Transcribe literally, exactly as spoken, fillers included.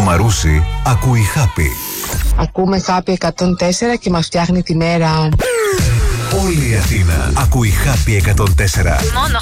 Μαρούσι ακούει Happy. Ακούμε Happy εκατόν τέσσερα και μας φτιάχνει τη μέρα. Όλη η Αθήνα ακούει Happy εκατόν τέσσερα. Μόνο